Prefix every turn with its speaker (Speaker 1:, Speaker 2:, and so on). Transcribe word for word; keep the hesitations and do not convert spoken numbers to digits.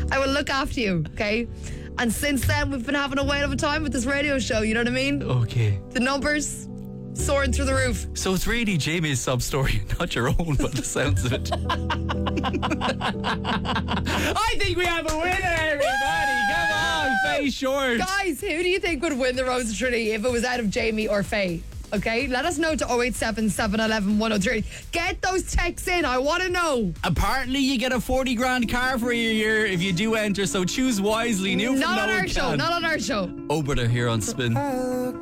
Speaker 1: I will look after you, okay? And since then, we've been having a whale of a time with this radio show, you know what I mean?
Speaker 2: Okay.
Speaker 1: The numbers soaring through the roof.
Speaker 2: So it's really Jamie's sub story, not your own, by the sounds of it. I think we have a winner, everybody. Come on, Faye Short.
Speaker 1: Guys, who do you think would win the Rose of Trinity if it was out of Jamie or Faye? Okay, let us know to oh eight seven, seven one one, one oh three. Get those texts in, I want to know.
Speaker 2: Apparently you get a forty grand car for your year if you do enter, so choose wisely. New from
Speaker 1: Not on
Speaker 2: Noah
Speaker 1: our show,
Speaker 2: Can.
Speaker 1: not on our show.
Speaker 2: Oh, but they're here on Spin.